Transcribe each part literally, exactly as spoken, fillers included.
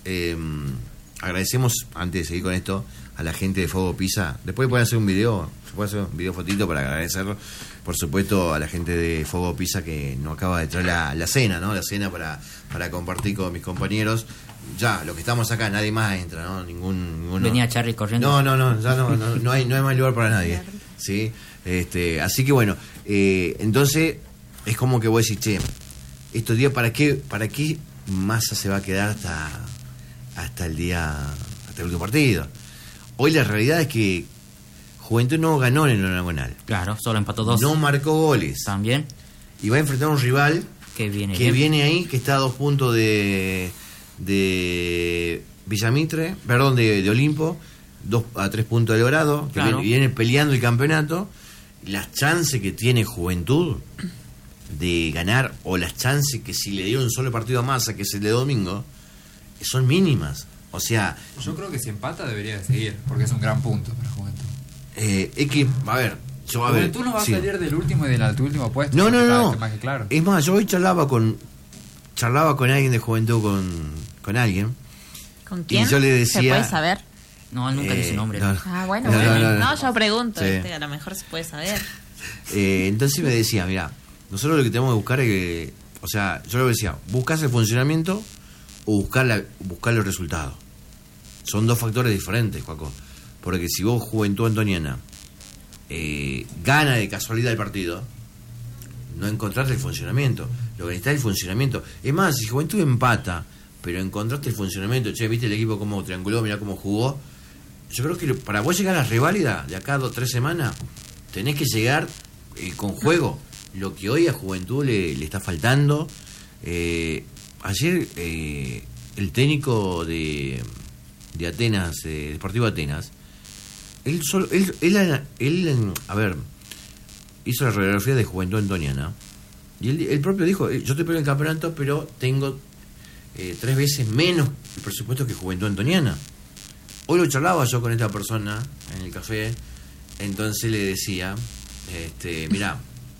eh, agradecemos, antes de seguir con esto, a la gente de Fuego Pisa. Después pueden hacer un video, se puede hacer un video fotito para agradecer, por supuesto, a la gente de Fuego Pisa que nos acaba de traer la, la cena, ¿no? La cena para, para compartir con mis compañeros. Ya, los que estamos acá, nadie más entra, ¿no? Ningún, ninguno. Venía Charly corriendo. No, no, no, ya no, no, no hay, no hay más lugar para nadie, ¿sí? Este, así que bueno, eh, entonces es como que vos decís, che, estos días, ¿para qué, para qué Massa se va a quedar hasta, hasta el día, hasta el último partido? Hoy la realidad es que Juventud no ganó en el Nacional. Claro, solo empató dos. No marcó goles. También. Y va a enfrentar a un rival que viene, que bien. viene ahí, que está a dos puntos de, de Villamitre, perdón, de, de Olimpo, dos a tres puntos de Logrado, que Claro. viene, viene peleando el campeonato. Las chances que tiene Juventud de ganar, o las chances que si le dieron un solo partido a Massa, que es el de domingo, son mínimas. O sea, yo creo que si empata debería de seguir, porque es un gran punto para Juventud. Eh, es que, a ver, yo a ver. Juventud no va sí. a salir del último y del último puesto. No, no, no. Más que claro. Es más, yo hoy charlaba con charlaba con alguien de Juventud, con, con alguien. ¿Con quién? Y yo le decía, ¿se puede saber? No, él nunca eh, dice nombre. No, Ah, bueno, no, bueno. no, No, no, no. yo pregunto, Sí. ¿viste? A lo mejor se puede saber. Eh, entonces me decía, mira, nosotros lo que tenemos que buscar es que, o sea, yo le decía, buscas el funcionamiento o buscar, la, buscar los resultados. Son dos factores diferentes, Juaco. Porque si vos, Juventud Antoniana, eh, gana de casualidad el partido, no encontraste el funcionamiento. Lo que necesitas es el funcionamiento. Es más, si Juventud empata, pero encontraste el funcionamiento, che, viste el equipo cómo trianguló, mirá cómo jugó. Yo creo que para vos llegar a la reválida de acá a dos, tres semanas, tenés que llegar eh, con juego. Lo que hoy a Juventud le, le está faltando. Eh, ayer eh, el técnico de, de Atenas, eh, Deportivo Atenas, él, solo, él, él, él, a ver, hizo la radiografía de Juventud Antoniana y él, él propio dijo, yo estoy por el campeonato, pero tengo eh, tres veces menos el presupuesto que Juventud Antoniana. Hoy lo charlaba yo con esta persona en el café, entonces le decía, este, mirá,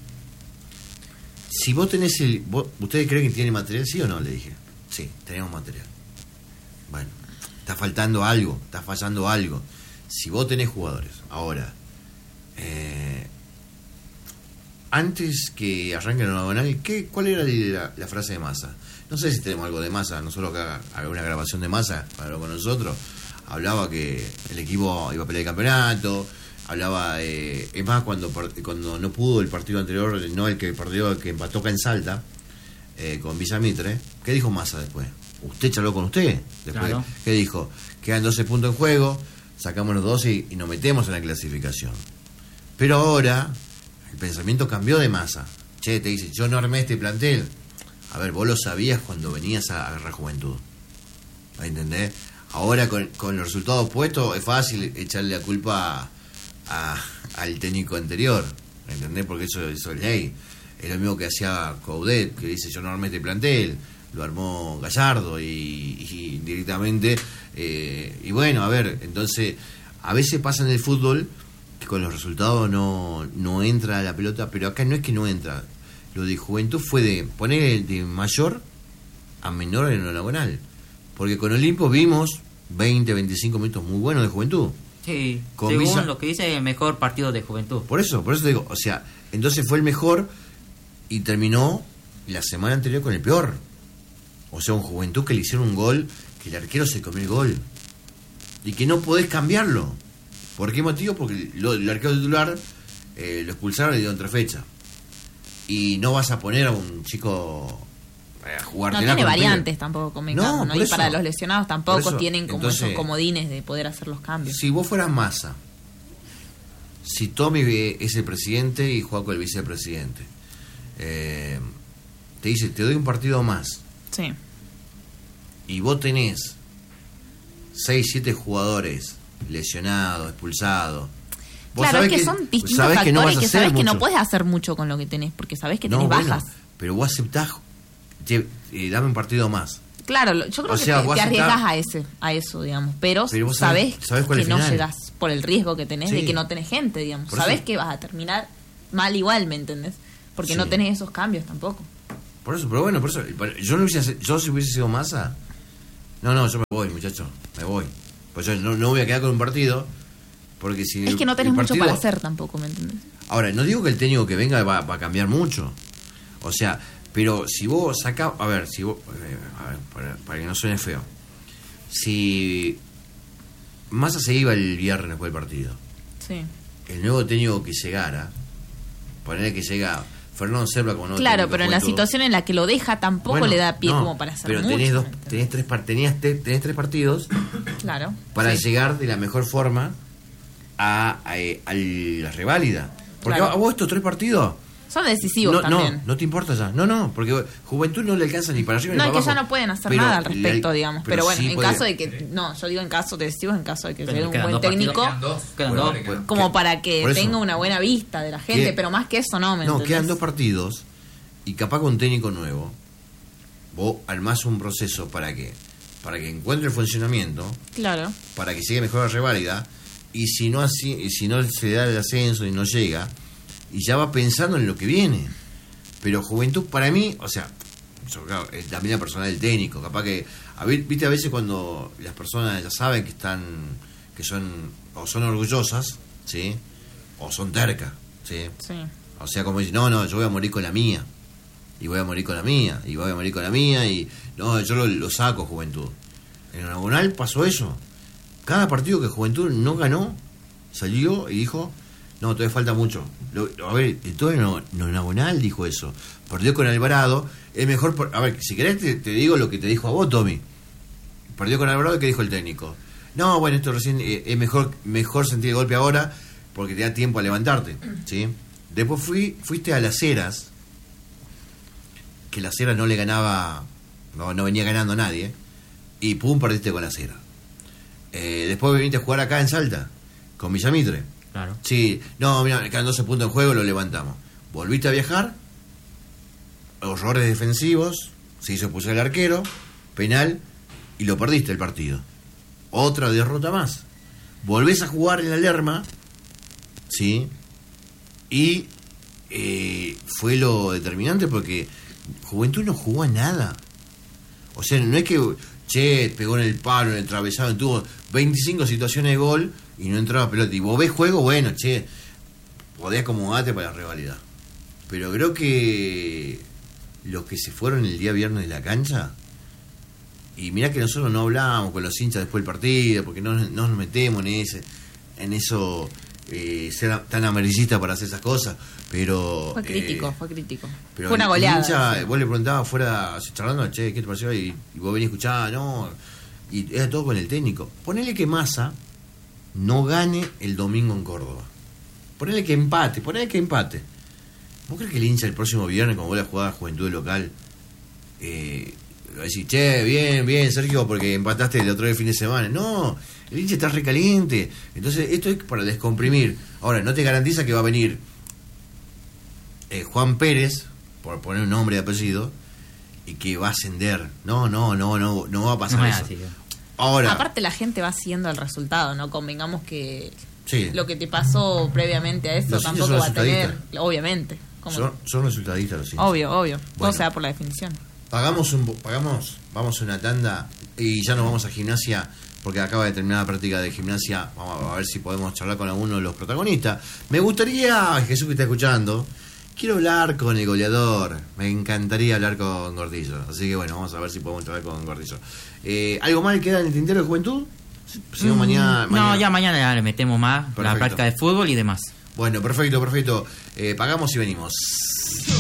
si vos tenés el... Vos, ¿ustedes creen que tiene material? ¿Sí o no? Le dije. Sí, tenemos material. Bueno, está faltando algo, está fallando algo. Si vos tenés jugadores, ahora, eh, antes que arranque el Nacional, ¿qué, ¿cuál era la, la frase de Massa? No sé si tenemos algo de Massa, nosotros acá, alguna grabación de Massa, para con nosotros. Hablaba que el equipo iba a pelear el campeonato, hablaba, eh, es más, cuando cuando no pudo el partido anterior, no el que perdió, el que empató acá en Salta, eh, con Villamitre, ¿qué dijo Massa después? ¿Usted charló con usted? Después, Claro. ¿qué dijo? Quedan doce puntos en juego, sacamos los doce y, y nos metemos en la clasificación. Pero ahora, el pensamiento cambió de Massa. Che, te dice, yo no armé este plantel. A ver, vos lo sabías cuando venías a agarrar Juventud. ¿Entendés? Ahora con, con los resultados puestos es fácil echarle la culpa a, a, al técnico anterior, ¿entendés? Porque eso, eso es ley. Es lo mismo que hacía Coudet, que dice yo no armé este plantel, lo armó Gallardo y, y directamente eh, y bueno, a ver, entonces a veces pasa en el fútbol que con los resultados no, no entra la pelota, pero acá no es que no entra. Lo de Juventud fue de poner de mayor a menor en lo laboral. Porque con Olimpo vimos veinte, veinticinco minutos muy buenos de Juventud. Sí, Con según Villa- lo que dice, el mejor partido de Juventud. Por eso, por eso te digo, o sea, entonces fue el mejor y terminó la semana anterior con el peor. O sea, un Juventud que le hicieron un gol, que el arquero se comió el gol. Y que no podés cambiarlo. ¿Por qué motivo? Porque lo, el arquero titular eh, lo expulsaron y le dieron otra fecha. Y no vas a poner a un chico a jugar. No tiene variantes tampoco, convengamos, No, ¿no? por Y eso. para los lesionados Por tampoco eso. tienen como Entonces, esos comodines de poder hacer los cambios. Si vos fueras Massa, si Tommy es el presidente y Juaco el vicepresidente, eh, te dice, te doy un partido más, Sí. y vos tenés seis, siete jugadores lesionados, expulsados. Vos Claro, sabés es que, son distintos sabés factores que, no vas a que hacer sabés que no mucho. puedes hacer mucho con lo que tenés, porque sabés que No, tenés bueno, bajas. pero vos aceptás, che, eh, dame un partido más. Claro, lo- yo creo O que sea, te, vos te aceptás- arriesgas a ese, a eso, digamos. Pero, Pero vos sabés, sabés- sabés cuál que es el no final. llegás por el riesgo que tenés Sí. de que no tenés gente, digamos. Por Sabés eso- que vas a terminar mal igual, ¿me entendés? Porque Sí. no tenés esos cambios tampoco. Por eso, pero bueno, por eso, yo no hubiese, yo si hubiese sido Massa, No, no, yo me voy, muchacho, me voy. Pues yo no, no voy a quedar con un partido, porque si... Es el- que no tenés el mucho partido- para hacer tampoco, ¿me entendés? Ahora, no digo que el técnico que venga va, va a cambiar mucho. O sea, pero si vos sacás... A ver, si vos... eh, a ver, para, para que no suene feo. Si Massa se iba el viernes después del partido, Sí. el nuevo técnico que llegara, ponerle que llega Fernando Serva como nuevo Claro, técnico pero de en la Juventud. situación en la que lo deja tampoco Bueno, le da pie no, como para hacer pero mucho. tenés, dos, ¿me entendés? tenés, tres, par- tenías te- tenés tres partidos Claro. para Sí. llegar de la mejor forma a, a, a la reválida. Porque Claro. a vos estos tres partidos Son decisivos no, también. no, no te importa ya. No, no, porque Juventud no le alcanza ni para arriba ni No, para es que abajo. ya no pueden hacer Pero nada al le- respecto, digamos. Pero, bueno, sí en puede- caso de que... No, yo digo en caso decisivos, en caso de que Pero llegue un quedan buen dos partidos, técnico, Quedan dos. Quedan Bueno, dos. le quedan- como que- para que por eso. tenga una buena vista de la gente, Que- pero más que eso no, ¿me No, entendés? quedan dos partidos y capaz con un técnico nuevo vos armás un proceso para que para que encuentre el funcionamiento, Claro. para que llegue mejor a la reválida, y si no así, y si no se da el ascenso y no llega, y ya va pensando en lo que viene. Pero Juventud para mí, o sea, yo, claro, es también la personal del técnico, capaz que a ver, viste a veces cuando las personas ya saben que están que son o son orgullosas, ¿sí? O son tercas, ¿sí? Sí. O sea, como dicen, no, no, yo voy a morir con la mía. Y voy a morir con la mía. Y voy a morir con la mía. Y no, yo lo, lo saco, Juventud. En el Nacional pasó eso. Cada partido que Juventud no ganó, salió y dijo, no, todavía falta mucho. Lo- a ver, todo en no, no, Nacional dijo eso. Perdió con Alvarado. Es mejor, por- a ver, si querés te, te digo lo que te dijo a vos, Tommy. Perdió con Alvarado, ¿qué dijo el técnico? No, bueno, esto recién eh, es mejor, mejor sentir el golpe ahora porque te da tiempo a levantarte, ¿sí? Después fui, fuiste a Las Heras, que Las Heras no le ganaba, no, no venía ganando a nadie, y pum, perdiste con Las Heras. Eh, después viniste a jugar acá en Salta, con Villamitre. Claro. Sí, no, mira, quedan doce puntos en juego, lo levantamos. Volviste a viajar, errores defensivos, se hizo expulsar el arquero, penal, y lo perdiste el partido. Otra derrota más. Volvés a jugar en la Lerma, ¿sí? Y eh, fue lo determinante porque Juventud no jugó a nada. O sea, no es que, che, pegó en el palo, en el travesado, tuvo veinticinco situaciones de gol y no entraba pelota. Y vos ves juego, bueno, che, podés acomodarte para la rivalidad. Pero creo que los que se fueron el día viernes de la cancha, y mirá que nosotros no hablábamos con los hinchas después del partido, porque no, no nos metemos en ese, en eso, eh, ser tan amarillista para hacer esas cosas, pero... Fue crítico, eh, fue crítico. pero Fue una el goleada. hincha, sí. vos le preguntabas fuera, charlando, che, ¿qué te pareció? Y, y vos venís escuchando, no, y era todo con el técnico. Ponele que Massa no gane el domingo en Córdoba. Ponele que empate, ponele que empate. ¿Vos crees que el hincha el próximo viernes, cuando vuelva a jugar a Juventud local, eh, va a decir, che, bien, bien, Sergio, porque empataste el otro día el fin de semana? No, el hincha está recaliente. Entonces, esto es para descomprimir. Ahora, no te garantiza que va a venir eh, Juan Pérez, por poner un nombre y apellido, y que va a ascender. No, no, no, no, no va a pasar No es eso. así. Ahora, Aparte la gente va siguiendo el resultado, ¿no? Convengamos que sí, lo que te pasó previamente a eso Los hinchas tampoco son va a tener... resultadistas. Obviamente. como- son, son resultadistas los hinchas. Obvio, obvio. Todo Bueno. se da por la definición. Pagamos un, pagamos, vamos a una tanda y ya nos vamos a gimnasia porque acaba de terminar la práctica de gimnasia. Vamos a ver si podemos charlar con alguno de los protagonistas. Me gustaría, Jesús que está escuchando, quiero hablar con el goleador. Me encantaría hablar con Gordillo. Así que bueno, vamos a ver si podemos charlar con Gordillo. Eh, ¿Algo más queda en el tintero de Juventud? Si, si no, Mm, mañana, No, mañana- ya mañana ya le metemos más Perfecto. la práctica de fútbol y demás. Bueno, perfecto, perfecto. Eh, pagamos y venimos.